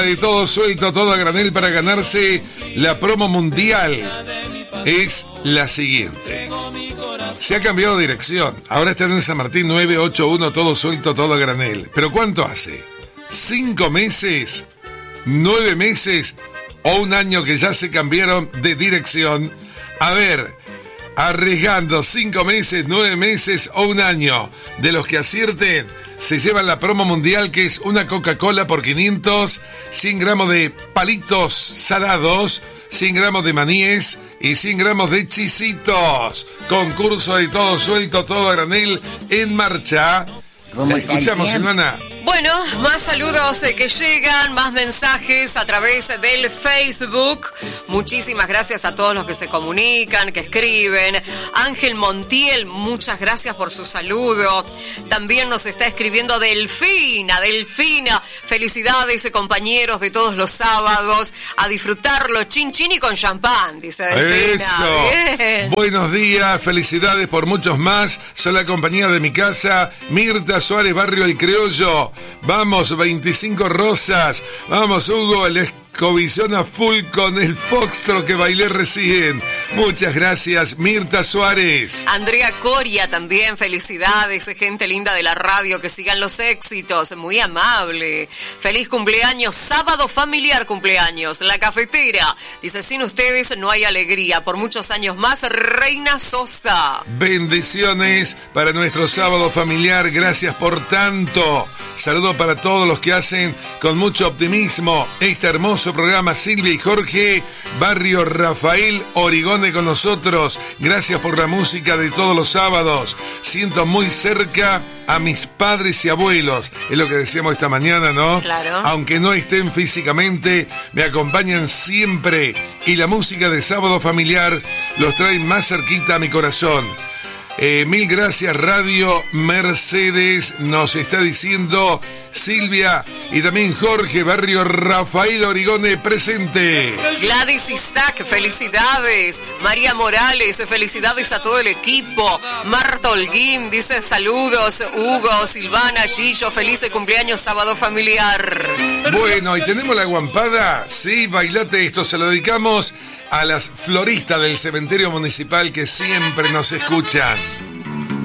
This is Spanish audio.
De todo suelto, todo a granel para ganarse la promo mundial es la siguiente. Se ha cambiado de dirección. Ahora está en San Martín 981, todo suelto, todo a granel. ¿Pero cuánto hace? ¿5 meses? ¿9 meses? ¿O un año que ya se cambiaron de dirección? A ver, arriesgando 5 meses, 9 meses o un año. De los que acierten, se llevan la promo mundial, que es una Coca-Cola por 500, 100 gramos de palitos salados, 100 gramos de maníes y 100 gramos de chisitos. Concurso de todo suelto, todo a granel en marcha. La escuchamos, Silvana. Bueno, más saludos que llegan, más mensajes a través del Facebook. Muchísimas gracias a todos los que se comunican, que escriben. Ángel Montiel, muchas gracias por su saludo. También nos está escribiendo Delfina. Felicidades, compañeros de todos los sábados. A disfrutarlo, chin chin y con champán, dice Delfina. Eso. Bien. Buenos días, felicidades por muchos más. Soy la compañía de mi casa, Mirta Suárez, Barrio El Criollo. Vamos, 25 rosas. Vamos, Hugo, el escobillón a full con el foxtrot que bailé recién. Muchas gracias, Mirta Suárez. Andrea Coria también, felicidades, gente linda de la radio, que sigan los éxitos, muy amable. Feliz cumpleaños, sábado familiar cumpleaños, La Cafetera. Dice, sin ustedes no hay alegría. Por muchos años más, Reina Sosa. Bendiciones para nuestro sábado familiar, gracias por tanto. Saludo para todos los que hacen con mucho optimismo este hermoso programa. Silvia y Jorge, Barrio Rafael Origone con nosotros. Gracias por la música de todos los sábados. Siento muy cerca a mis padres y abuelos. Es lo que decíamos esta mañana, ¿no? Claro. Aunque no estén físicamente, me acompañan siempre. Y la música de sábado familiar los trae más cerquita a mi corazón. Mil gracias, Radio Mercedes, nos está diciendo Silvia, y también Jorge, Barrio Rafael Origone presente. Gladys Isaac, felicidades. María Morales, felicidades a todo el equipo. Marta Holguín dice saludos. Hugo, Silvana, Gillo, feliz de cumpleaños, sábado familiar. Bueno, y tenemos la guampada. Sí, bailate esto, se lo dedicamos a las floristas del cementerio municipal que siempre nos escuchan.